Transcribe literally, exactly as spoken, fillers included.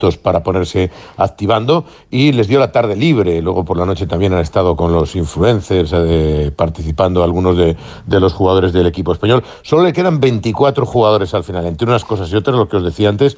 para ponerse activando, y les dio la tarde libre. Luego por la noche también han estado con los influencers eh, participando algunos de, de los jugadores del equipo español. Solo le quedan veinticuatro jugadores al final. Entre unas cosas y otras, lo que os decía antes,